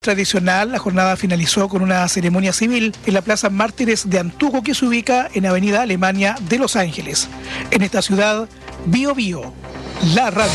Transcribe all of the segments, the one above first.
Tradicional, la jornada finalizó con una ceremonia civil en la Plaza Mártires de Antuco, que se ubica en Avenida Alemania de Los Ángeles. En esta ciudad, Bío Bío, la radio.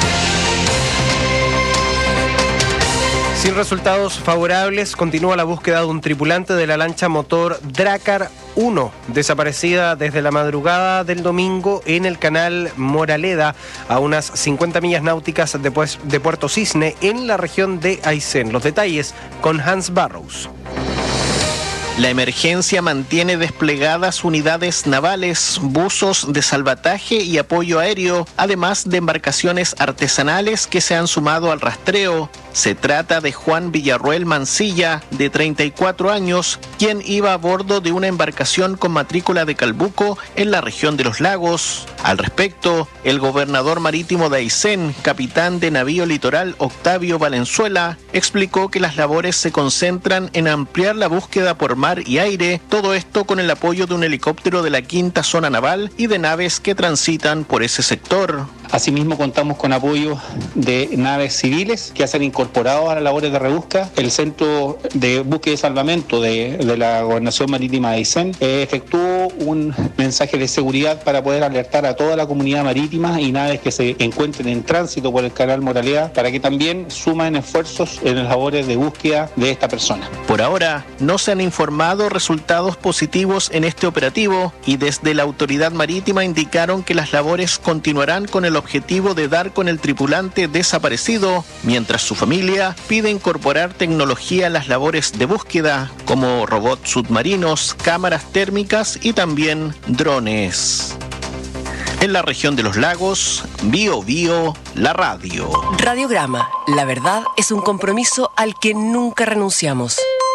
Sin resultados favorables, continúa la búsqueda de un tripulante de la lancha motor Drakkar 1, desaparecida desde la madrugada del domingo en el canal Moraleda, a unas 50 millas náuticas de Puerto Cisne, en la región de Aysén. Los detalles con Hans Barrows. La emergencia mantiene desplegadas unidades navales, buzos de salvataje y apoyo aéreo, además de embarcaciones artesanales que se han sumado al rastreo. Se trata de Juan Villarroel Mancilla, de 34 años, quien iba a bordo de una embarcación con matrícula de Calbuco en la región de los Lagos. Al respecto, el gobernador marítimo de Aysén, capitán de navío litoral Octavio Valenzuela, explicó que las labores se concentran en ampliar la búsqueda por mar y aire, todo esto con el apoyo de un helicóptero de la 5ª Zona Naval y de naves que transitan por ese sector. Asimismo, contamos con apoyo de naves civiles que hacen incorporados a las labores de rebusca. El Centro de Búsqueda y Salvamento de la Gobernación Marítima de Aysén efectuó un mensaje de seguridad para poder alertar a toda la comunidad marítima y naves que se encuentren en tránsito por el canal Moraleda para que también sumen esfuerzos en las labores de búsqueda de esta persona. Por ahora, no se han informado resultados positivos en este operativo y desde la autoridad marítima indicaron que las labores continuarán con el objetivo de dar con el tripulante desaparecido, mientras su familia pide incorporar tecnología a las labores de búsqueda, como robots submarinos, cámaras térmicas y también drones. En la región de los Lagos, Bío Bío, la radio. Radiograma, la verdad es un compromiso al que nunca renunciamos.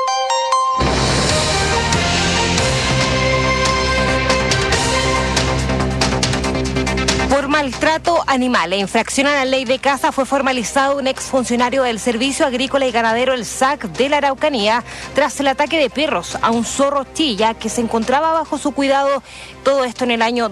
Por maltrato animal e infracción a la ley de caza fue formalizado un exfuncionario del Servicio Agrícola y Ganadero, el SAC, de la Araucanía, tras el ataque de perros a un zorro chilla que se encontraba bajo su cuidado, todo esto en el año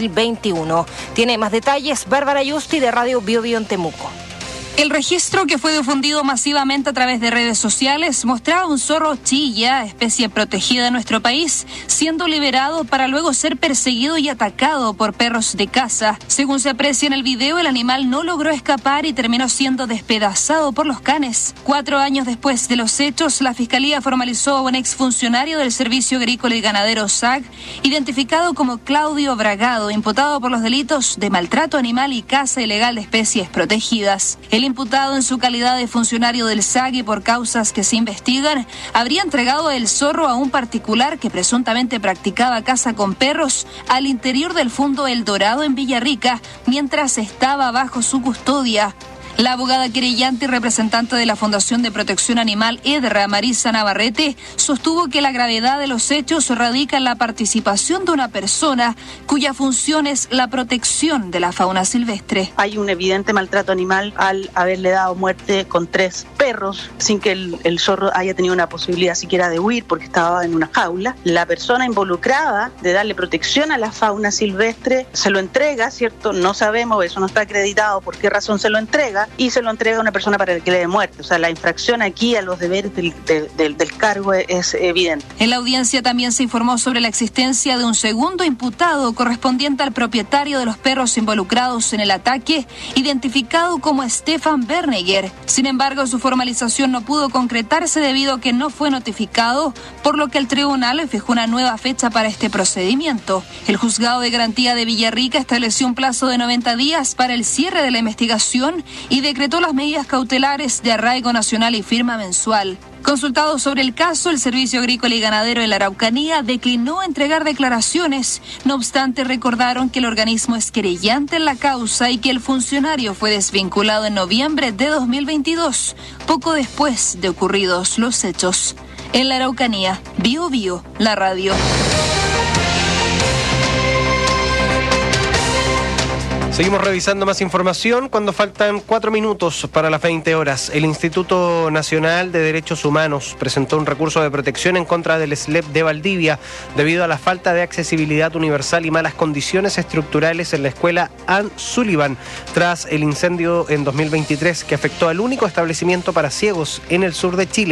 2021. Tiene más detalles Bárbara Yusti, de Radio Bío Bío en Temuco. El registro, que fue difundido masivamente a través de redes sociales, mostraba un zorro chilla, especie protegida en nuestro país, siendo liberado para luego ser perseguido y atacado por perros de caza. Según se aprecia en el video, el animal no logró escapar y terminó siendo despedazado por los canes. 4 años después de los hechos, la Fiscalía formalizó a un exfuncionario del Servicio Agrícola y Ganadero SAC, identificado como Claudio Bragado, imputado por los delitos de maltrato animal y caza ilegal de especies protegidas. El imputado, en su calidad de funcionario del SAC y por causas que se investigan, habría entregado el zorro a un particular que presuntamente practicaba caza con perros al interior del Fundo El Dorado en Villarrica, mientras estaba bajo su custodia. La abogada querellante y representante de la Fundación de Protección Animal EDRA, Marisa Navarrete, sostuvo que la gravedad de los hechos radica en la participación de una persona cuya función es la protección de la fauna silvestre. Hay un evidente maltrato animal al haberle dado muerte con 3 perros sin que el zorro haya tenido una posibilidad siquiera de huir porque estaba en una jaula. La persona involucrada de darle protección a la fauna silvestre se lo entrega, ¿cierto? No sabemos, eso no está acreditado por qué razón se lo entrega, y se lo entrega a una persona para que le dé muerte. O sea, la infracción aquí a los deberes del cargo es evidente. En la audiencia también se informó sobre la existencia de un segundo imputado correspondiente al propietario de los perros involucrados en el ataque, identificado como Stefan Bernegger. Sin embargo, su formalización no pudo concretarse debido a que no fue notificado, por lo que el tribunal fijó una nueva fecha para este procedimiento. El juzgado de garantía de Villarrica estableció un plazo de 90 días para el cierre de la investigación y decretó las medidas cautelares de arraigo nacional y firma mensual. Consultado sobre el caso, el Servicio Agrícola y Ganadero de la Araucanía declinó entregar declaraciones. No obstante, recordaron que el organismo es querellante en la causa y que el funcionario fue desvinculado en noviembre de 2022, poco después de ocurridos los hechos. En la Araucanía, Bío Bío, la radio. Seguimos revisando más información cuando faltan 4 minutos para las 20 horas. El Instituto Nacional de Derechos Humanos presentó un recurso de protección en contra del SLEP de Valdivia debido a la falta de accesibilidad universal y malas condiciones estructurales en la escuela Ann Sullivan tras el incendio en 2023 que afectó al único establecimiento para ciegos en el sur de Chile.